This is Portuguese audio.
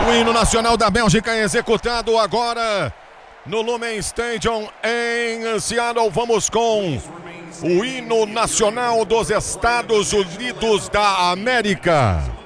O hino nacional da Bélgica é executado agora no Lumen Stadium em Seattle. Vamos com o hino nacional dos Estados Unidos da América.